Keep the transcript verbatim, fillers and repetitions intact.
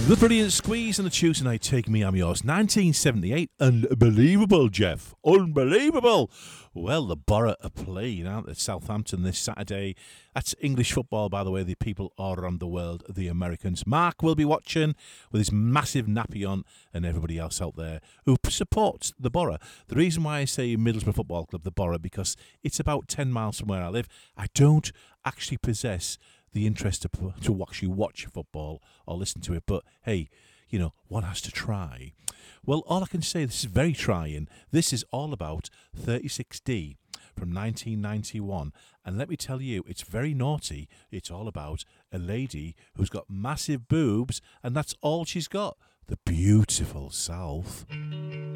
The brilliant Squeeze and the Tuesday Night Take Me, I'm Yours. nineteen seventy-eight. Unbelievable, Jeff. Unbelievable. Well, the Borough are playing out at Southampton this Saturday. That's English football, by the way, the people all around the world, the Americans. Mark will be watching with his massive nappy on and everybody else out there who supports the Borough. The reason why I say Middlesbrough Football Club, the Borough, because it's about ten miles from where I live. I don't actually possess the interest to, to actually watch football or listen to it, but hey, you know, one has to try. Well, all I can say, this is very trying. This is all about thirty-six D from nineteen ninety-one, and let me tell you, it's very naughty. It's all about a lady who's got massive boobs, and that's all she's got. The beautiful South.